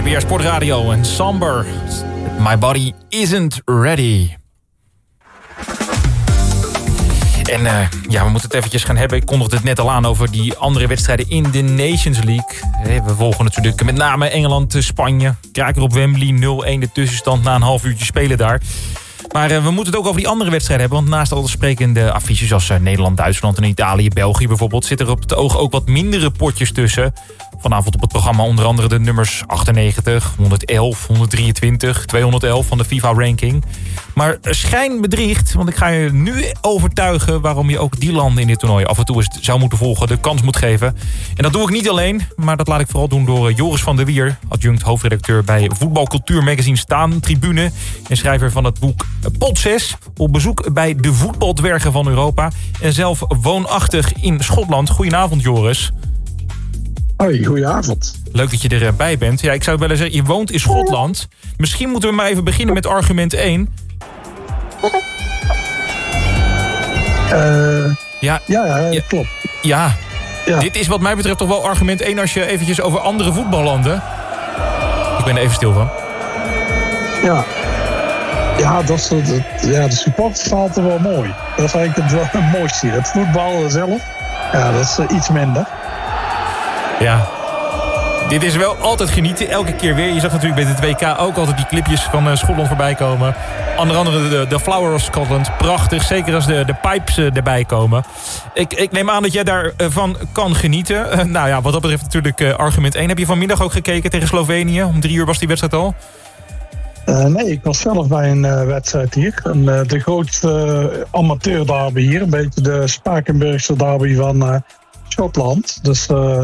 BR Sportradio en Samber. My body isn't ready. En we moeten het eventjes gaan hebben. Ik kondigde het net al aan over die andere wedstrijden in de Nations League. We volgen natuurlijk met name Engeland, Spanje. Kraker op Wembley, 0-1 de tussenstand na een half uurtje spelen daar. Maar we moeten het ook over die andere wedstrijden hebben. Want naast al de sprekende affiches als Nederland, Duitsland en Italië, België bijvoorbeeld, zit er op het oog ook wat mindere potjes tussen. Vanavond op het programma onder andere de nummers 98, 111, 123, 211 van de FIFA-ranking. Maar schijn bedriegt, want ik ga je nu overtuigen waarom je ook die landen in dit toernooi af en toe eens zou moeten volgen, de kans moet geven. En dat doe ik niet alleen, maar dat laat ik vooral doen door Joris van der Wier, adjunct hoofdredacteur bij Voetbalcultuur Magazine Staan Tribune en schrijver van het boek Pot 6, op bezoek bij de voetbaldwergen van Europa en zelf woonachtig in Schotland. Goedenavond, Joris. Hoi, goedenavond. Leuk dat je erbij bent. Ja, ik zou willen zeggen, je woont in Schotland. Misschien moeten we maar even beginnen met argument 1. Ja, klopt. Ja, dit is wat mij betreft toch wel argument 1 als je eventjes over andere voetballanden. Ik ben er even stil van. Ja, de support valt er wel mooi. Dat is eigenlijk het mooiste hier. Het voetbal zelf, dat is iets minder. Ja, dit is wel altijd genieten, elke keer weer. Je zag natuurlijk bij het WK ook altijd die clipjes van Schotland voorbij komen. Onder andere de Flower of Scotland, prachtig. Zeker als de pipes erbij komen. Ik neem aan dat jij daarvan kan genieten. Wat dat betreft natuurlijk argument 1. Heb je vanmiddag ook gekeken tegen Slovenië? Om 3 uur was die wedstrijd al? Nee, ik was zelf bij een wedstrijd hier. De grootste amateurderby hier. Een beetje de Spakenburgse derby van Schotland. Dus...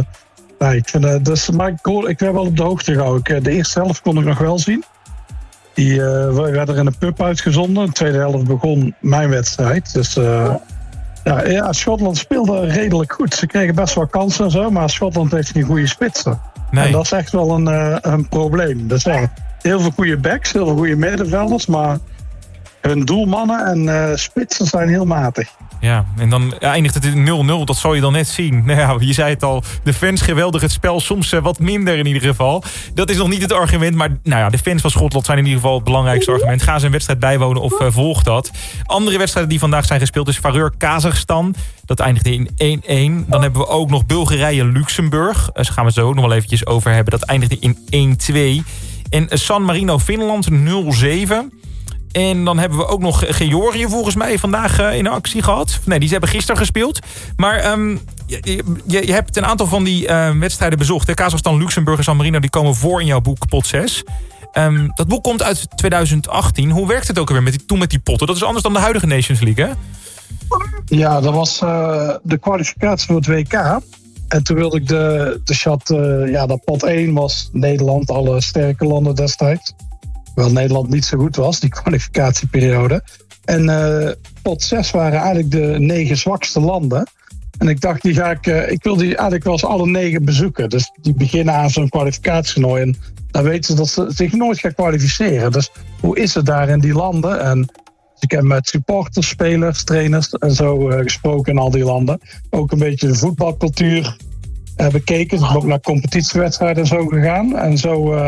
ik werd wel op de hoogte gehouden. De eerste helft kon ik nog wel zien. Die werd er in een pub uitgezonden. De tweede helft begon mijn wedstrijd. Dus Schotland speelde redelijk goed. Ze kregen best wel kansen en zo. Maar Schotland heeft niet goede spitsen. Nee. En dat is echt wel een probleem. Dus heel veel goede backs, heel veel goede middenvelders. Maar hun doelmannen en spitsen zijn heel matig. Ja, en dan eindigt het in 0-0. Dat zal je dan net zien. Je zei het al. De fans geweldig, het spel soms wat minder in ieder geval. Dat is nog niet het argument. Maar de fans van Schotland zijn in ieder geval het belangrijkste argument. Ga ze een wedstrijd bijwonen of volg dat. Andere wedstrijden die vandaag zijn gespeeld is Faroe-Kazachstan. Dat eindigde in 1-1. Dan hebben we ook nog Bulgarije-Luxemburg. Daar gaan we het zo ook nog wel eventjes over hebben. Dat eindigde in 1-2. En San Marino-Finland 0-7. En dan hebben we ook nog Georgië volgens mij vandaag in actie gehad. Nee, die hebben gisteren gespeeld. Maar je hebt een aantal van die wedstrijden bezocht. Kazachstan, Luxemburg en San Marino die komen voor in jouw boek Pot 6. Dat boek komt uit 2018. Hoe werkt het ook alweer toen met die potten? Dat is anders dan de huidige Nations League, hè? Ja, dat was de kwalificatie voor het WK. En toen wilde ik de chat... dat pot 1 was Nederland, alle sterke landen destijds. Terwijl Nederland niet zo goed was, die kwalificatieperiode. En pot 6 waren eigenlijk de 9 zwakste landen. En ik dacht, ik wil die eigenlijk wel eens alle 9 bezoeken. Dus die beginnen aan zo'n kwalificatietoernooi. En dan weten ze dat ze zich nooit gaan kwalificeren. Dus hoe is het daar in die landen? En ik heb met supporters, spelers, trainers en zo gesproken in al die landen. Ook een beetje de voetbalcultuur bekeken. Ik ben ook naar competitiewedstrijden en zo gegaan. En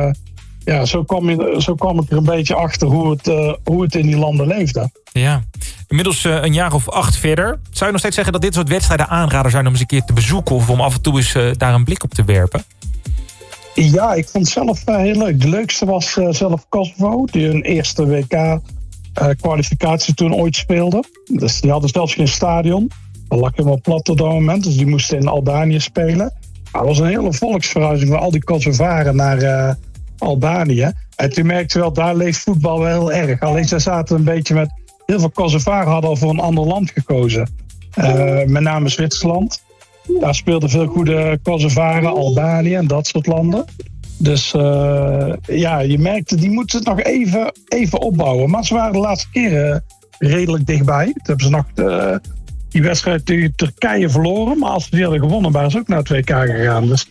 zo kwam ik er een beetje achter hoe het in die landen leefde. Ja, inmiddels een jaar of 8 verder. Zou je nog steeds zeggen dat dit soort wedstrijden aanrader zijn om eens een keer te bezoeken of om af en toe eens daar een blik op te werpen? Ja, ik vond het zelf heel leuk. De leukste was zelf Kosovo, die hun eerste WK-kwalificatie toen ooit speelde. Dus die hadden zelfs geen stadion. Dat lag helemaal plat op dat moment, dus die moesten in Albanië spelen. Maar het was een hele volksverhuizing van al die Kosovaren naar Albanië. En toen merkte je wel, daar leeft voetbal wel heel erg. Alleen zij zaten een beetje met... Heel veel Kosovaren hadden al voor een ander land gekozen. Met name Zwitserland. Daar speelden veel goede Kosovaren, Albanië en dat soort landen. Dus je merkte, die moeten het nog even opbouwen. Maar ze waren de laatste keren redelijk dichtbij. Toen hebben ze nog die wedstrijd tegen Turkije verloren. Maar als ze die hadden gewonnen, waren ze ook naar het WK gegaan. Dus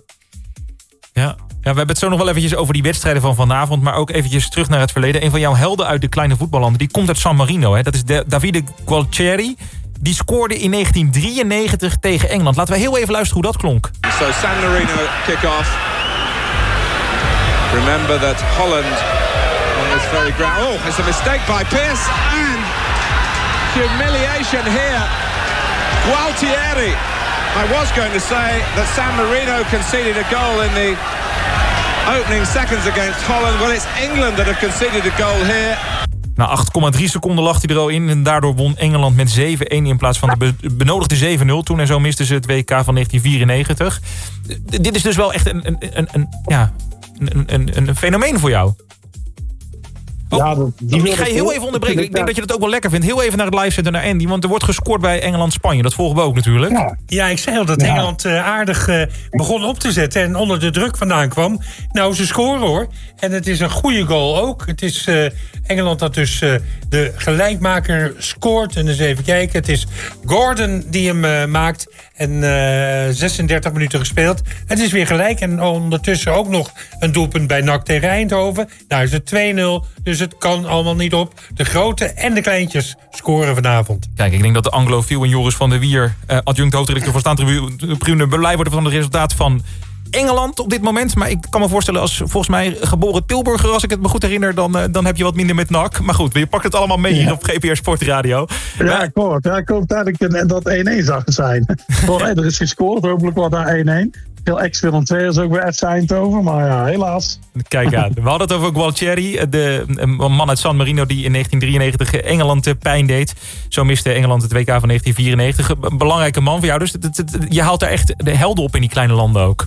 Ja, we hebben het zo nog wel eventjes over die wedstrijden van vanavond. Maar ook eventjes terug naar het verleden. Een van jouw helden uit de kleine voetballanden, die komt uit San Marino. Hè? Dat is Davide Gualtieri. Die scoorde in 1993 tegen Engeland. Laten we heel even luisteren hoe dat klonk. So San Marino kick-off. Remember that Holland on this very ground. Oh, it's a mistake by Pearce and humiliation here. Gualtieri. I was going to say that San Marino conceded a goal in the opening seconds against Holland. Well, it's England that have conceded a goal here. Na 8,3 seconden lag hij er al in. En daardoor won Engeland met 7-1 in plaats van de benodigde 7-0 toen. En zo misten ze het WK van 1994. Dit is dus wel echt een fenomeen voor jou. Ik ga je heel even onderbreken. Ik denk dat je dat ook wel lekker vindt. Heel even naar het livecenter naar Andy. Want er wordt gescoord bij Engeland-Spanje. Dat volgen we ook natuurlijk. Ja, ik zei al dat Engeland aardig begon op te zetten. En onder de druk vandaan kwam. Nou, ze scoren hoor. En het is een goede goal ook. Het is Engeland dat dus de gelijkmaker scoort. En eens even kijken. Het is Gordon die hem maakt. En 36 minuten gespeeld. Het is weer gelijk. En ondertussen ook nog een doelpunt bij NAC tegen Eindhoven. Daar is het 2-0. Dus het kan allemaal niet op. De grote en de kleintjes scoren vanavond. Kijk, ik denk dat de Anglofiel en Joris van der Wier, adjunct hoofdredacteur van Staantribune, blij worden van het resultaat van Engeland op dit moment. Maar ik kan me voorstellen, als volgens mij geboren Tilburger, als ik het me goed herinner, dan heb je wat minder met NAC. Maar goed, je pakt het allemaal mee hier op GPR Sportradio. Ja, klopt. Ja, ik hoop eigenlijk dat 1-1 zou zijn. Er is gescoord, hopelijk wordt daar 1-1. Heel ex-Willem II is ook bij FC Eindhoven, maar ja, helaas. Kijk aan. We hadden het over Gualtieri, de man uit San Marino die in 1993 Engeland pijn deed. Zo miste Engeland het WK van 1994. Een belangrijke man voor jou, dus je haalt daar echt de helden op in die kleine landen ook.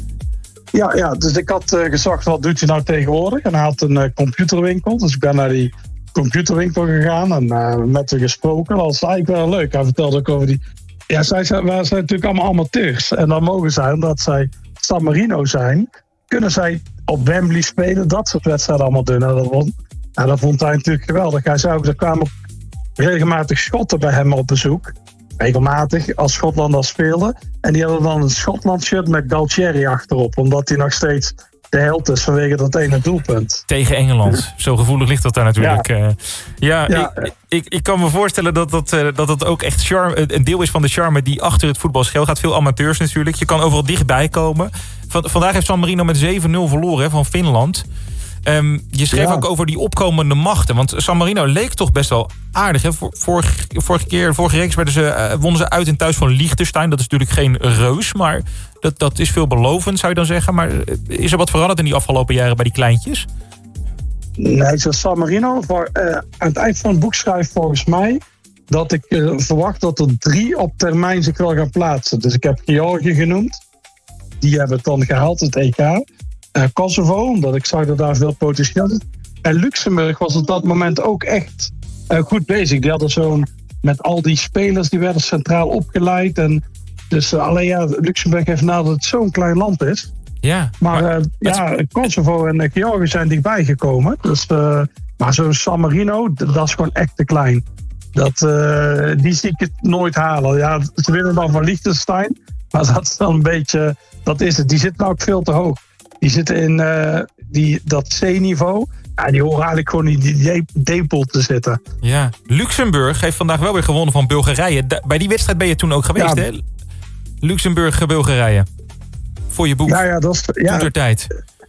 Ja, dus ik had gezocht, wat doet hij nou tegenwoordig? En hij had een computerwinkel, dus ik ben naar die computerwinkel gegaan en met hem gesproken. Dat was eigenlijk wel leuk. Hij vertelde ook over die... Ja, wij zijn natuurlijk allemaal amateurs. En dan mogen zij, omdat zij San Marino zijn, kunnen zij op Wembley spelen, dat soort wedstrijden allemaal doen. En dat vond hij natuurlijk geweldig. Hij zei ook, er kwamen regelmatig Schotten bij hem op bezoek. Regelmatig, als Schotlanders speelden. En die hadden dan een Schotland-shirt met Gualtieri achterop. Omdat hij nog steeds de held is vanwege dat ene doelpunt. Tegen Engeland. Zo gevoelig ligt dat daar natuurlijk. Ik kan me voorstellen dat ook echt charme, een deel is van de charme die achter het voetbal schuil gaat. Veel amateurs natuurlijk. Je kan overal dichtbij komen. Vandaag heeft San Marino met 7-0 verloren van Finland. Je schreef ook over die opkomende machten. Want San Marino leek toch best wel aardig. Hè? Vorige reeks wonnen ze uit en thuis van Liechtenstein. Dat is natuurlijk geen reus, maar dat is veelbelovend, zou je dan zeggen. Maar is er wat veranderd in die afgelopen jaren bij die kleintjes? Nee, San Marino, aan het eind van het boek schrijf volgens mij dat ik verwacht dat er 3 op termijn zich wel gaan plaatsen. Dus ik heb Georgië genoemd. Die hebben het dan gehaald, het EK. Kosovo, omdat ik zag dat daar veel potentieel is. En Luxemburg was op dat moment ook echt goed bezig. Die hadden met al die spelers, die werden centraal opgeleid. En dus Luxemburg heeft nadat het zo'n klein land is. Ja, maar Kosovo en Georgië zijn dichtbij gekomen. Dus, maar zo'n San Marino, dat is gewoon echt te klein. Die zie ik het nooit halen. Ja, ze winnen dan van Liechtenstein. Maar dat is dan een beetje, dat is het. Die zitten nou ook veel te hoog. Die zitten in dat C-niveau. Ja, die horen eigenlijk gewoon in die D-pool te zitten. Ja, Luxemburg heeft vandaag wel weer gewonnen van Bulgarije. Bij die wedstrijd ben je toen ook geweest, hè? Luxemburg-Bulgarije. Voor je boek. Ja, dat is... Toetertijd.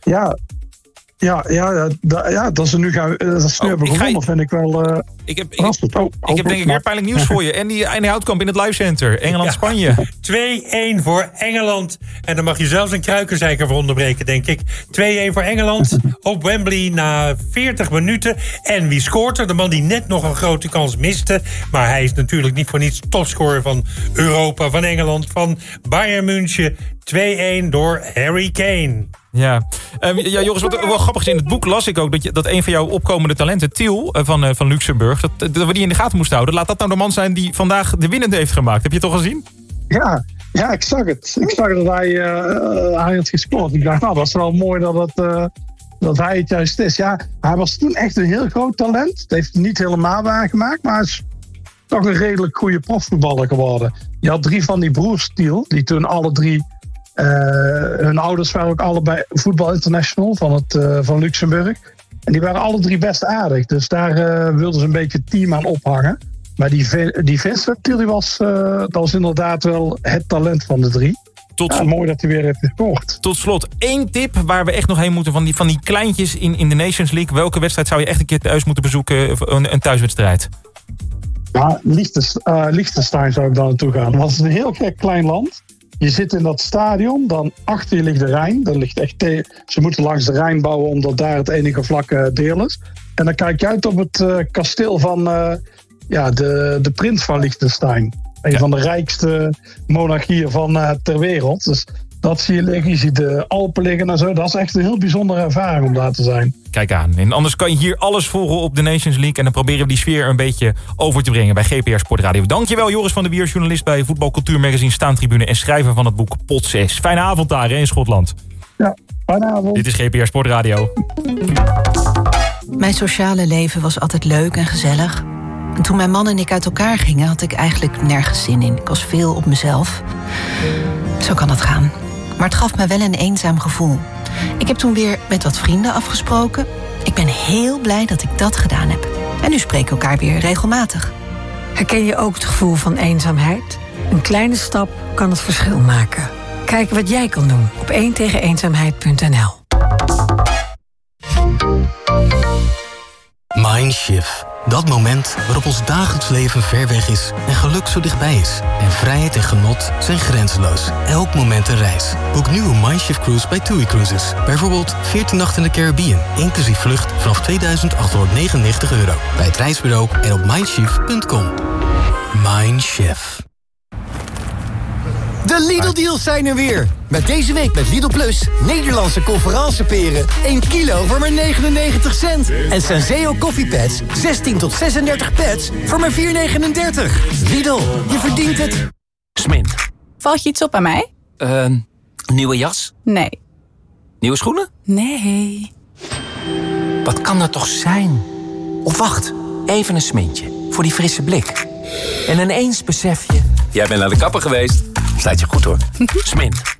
Dat ze nu hebben gewonnen, vind ik wel... Ik heb denk ik weer pijnlijk nieuws voor je. Andy Houtkamp in het livecenter. Engeland-Spanje. 2-1 voor Engeland. En dan mag je zelfs een kruikenzeiker voor onderbreken, denk ik. 2-1 voor Engeland op Wembley na 40 minuten. En wie scoort er? De man die net nog een grote kans miste. Maar hij is natuurlijk niet voor niets topscorer van Europa, van Engeland, van Bayern München. 2-1 door Harry Kane. Ja, Joris, wat wel grappig is, in het boek las ik ook dat een van jouw opkomende talenten, Thiel van Luxemburg, dat we die in de gaten moesten houden. Laat dat nou de man zijn die vandaag de winnende heeft gemaakt. Heb je het toch gezien? Ja, ik zag het. Ik zag dat hij had gescoord. Ik dacht, dat is wel mooi dat hij het juist is. Ja, hij was toen echt een heel groot talent. Het heeft hij niet helemaal waargemaakt, maar hij is toch een redelijk goede profvoetballer geworden. Je had 3 van die broers Thiel, die toen alle 3... hun ouders waren ook allebei Voetbal International van Luxemburg. En die waren alle 3 best aardig. Dus daar wilden ze een beetje het team aan ophangen. Maar die Vincent, dat was inderdaad wel het talent van de 3. mooi dat hij weer heeft gescoord. Tot slot, 1 tip waar we echt nog heen moeten van die kleintjes in de Nations League. Welke wedstrijd zou je echt een keer thuis moeten bezoeken? Een thuiswedstrijd? Ja, Liechtenstein zou ik dan naartoe gaan. Want het is een heel gek klein land. Je zit in dat stadion, dan achter je ligt de Rijn. Dat ligt echt ze moeten langs de Rijn bouwen omdat daar het enige vlakke deel is. En dan kijk je uit op het kasteel van de prins van Liechtenstein. Een van de rijkste monarchieën ter wereld. Dus dat zie je liggen. Je ziet de Alpen liggen en zo. Dat is echt een heel bijzondere ervaring om daar te zijn. Kijk aan. En anders kan je hier alles volgen op de Nations League. En dan proberen we die sfeer een beetje over te brengen bij GPR Sportradio. Dankjewel Joris van der Wier, journalist bij Voetbal Cultuurmagazine Staantribune en schrijver van het boek Pot 6. Fijne avond daar in Schotland. Ja, fijne avond. Dit is GPR Sportradio. Mijn sociale leven was altijd leuk en gezellig. En toen mijn man en ik uit elkaar gingen, had ik eigenlijk nergens zin in. Ik was veel op mezelf. Zo kan het gaan. Maar het gaf me wel een eenzaam gevoel. Ik heb toen weer met wat vrienden afgesproken. Ik ben heel blij dat ik dat gedaan heb. En nu spreken we elkaar weer regelmatig. Herken je ook het gevoel van eenzaamheid? Een kleine stap kan het verschil maken. Kijk wat jij kan doen op 1tegeneenzaamheid.nl. Mindshift. Dat moment waarop ons dagelijks leven ver weg is en geluk zo dichtbij is. En vrijheid en genot zijn grenzeloos. Elk moment een reis. Boek nu een Mindshift cruise bij TUI Cruises. Bijvoorbeeld 14 nachten in de Caribbean, inclusief vlucht vanaf €2.899. Bij het reisbureau en op mindshift.com. Mindshift. De Lidl-deals zijn er weer. Met deze week met Lidl Plus Nederlandse conferanceperen 1 kilo voor maar 99 cent. En Senseo koffiepads 16 tot 36 pads voor maar 4,39. Lidl, je verdient het. Smin. Valt je iets op aan mij? Nieuwe jas? Nee. Nieuwe schoenen? Nee. Wat kan dat toch zijn? Of wacht, even een smintje. Voor die frisse blik. En ineens besef je... Jij bent naar de kapper geweest. Staat je goed hoor. Smin.